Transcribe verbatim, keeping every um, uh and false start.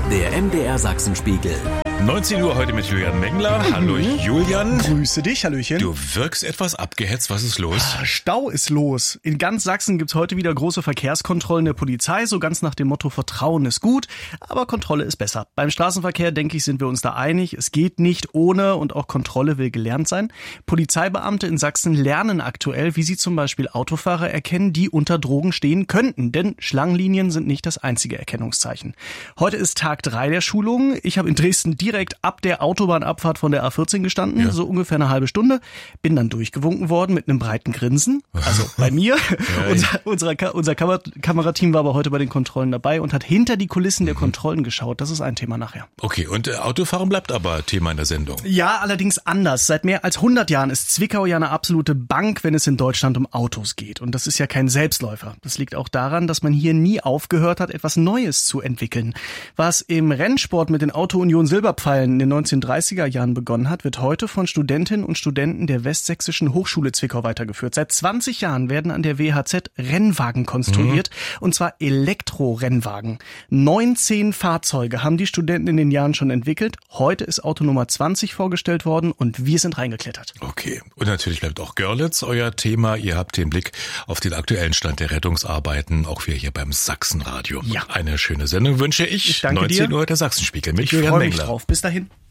Der M D R Sachsenspiegel. neunzehn Uhr heute mit Julian Mengler. Hallo Julian. Grüße dich, Hallöchen. Du wirkst etwas abgehetzt. Was ist los? Stau ist los. In ganz Sachsen gibt's heute wieder große Verkehrskontrollen der Polizei, so ganz nach dem Motto Vertrauen ist gut, aber Kontrolle ist besser. Beim Straßenverkehr, denke ich, sind wir uns da einig. Es geht nicht ohne und auch Kontrolle will gelernt sein. Polizeibeamte in Sachsen lernen aktuell, wie sie zum Beispiel Autofahrer erkennen, die unter Drogen stehen könnten, denn Schlangenlinien sind nicht das einzige Erkennungszeichen. Heute ist Tag drei der Schulung. Ich habe in Dresden direkt ab der Autobahnabfahrt von der A vierzehn gestanden, ja. so ungefähr eine halbe Stunde. Bin dann durchgewunken worden mit einem breiten Grinsen, also bei mir. Ja, unser unser, unser Kamer- Kamerateam war aber heute bei den Kontrollen dabei und hat hinter die Kulissen der Kontrollen geschaut. Das ist ein Thema nachher. Okay, und äh, Autofahren bleibt aber Thema in der Sendung. Ja, allerdings anders. Seit mehr als hundert Jahren ist Zwickau ja eine absolute Bank, wenn es in Deutschland um Autos geht. Und das ist ja kein Selbstläufer. Das liegt auch daran, dass man hier nie aufgehört hat, etwas Neues zu entwickeln. Was im Rennsport mit den Auto-Union Silberpfeilen in den neunzehnhundertdreißiger Jahren begonnen hat, wird heute von Studentinnen und Studenten der Westsächsischen Hochschule Zwickau weitergeführt. Seit zwanzig Jahren werden an der W H Z Rennwagen konstruiert, mhm. und zwar Elektro-Rennwagen. neunzehn Fahrzeuge haben die Studenten in den Jahren schon entwickelt. Heute ist Auto Nummer zwanzig vorgestellt worden und wir sind reingeklettert. Okay, und natürlich bleibt auch Görlitz euer Thema. Ihr habt den Blick auf den aktuellen Stand der Rettungsarbeiten, auch wir hier beim Sachsenradio. Ja. Eine schöne Sendung wünsche ich. Ich danke neunzehn dir. Uhr der Sachsenspiegel mit Ich Julian freue mich Mengler. drauf. Bis dahin.